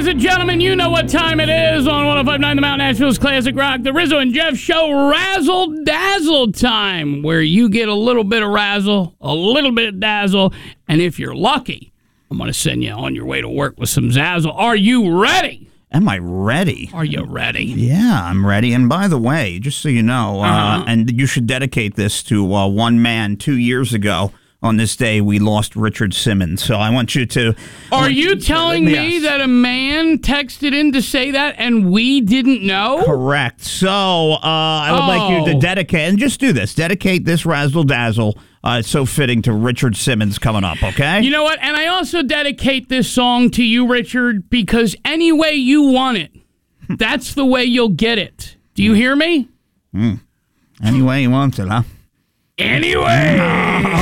Ladies and gentlemen, you know what time it is on 105.9 The Mount Nashville's Classic Rock, the Rizzo and Jeff Show Razzle Dazzle time, where you get a little bit of razzle, a little bit of dazzle, and if you're lucky, I'm going to send you on your way to work with some zazzle. Are you ready? Am I ready? Are you ready? Yeah, I'm ready. And by the way, just so you know, and you should dedicate this to one man 2 years ago. On this day, we lost Richard Simmons. So I want you to... Are you telling me that a man texted in to say that and we didn't know? Correct. So I would like you to dedicate, and just do this, dedicate this Razzle Dazzle. It's so fitting to Richard Simmons coming up, okay? You know what? And I also dedicate this song to you, Richard, because any way you want it, that's the way you'll get it. Do you hear me? Any way you want it, huh? Anyway.